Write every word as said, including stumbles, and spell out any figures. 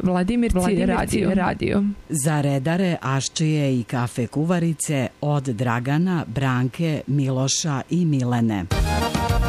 Vladimir Radio. Radio. Za redare, aščije i kafe kuvarice od Dragana, Branke, Miloša i Milene.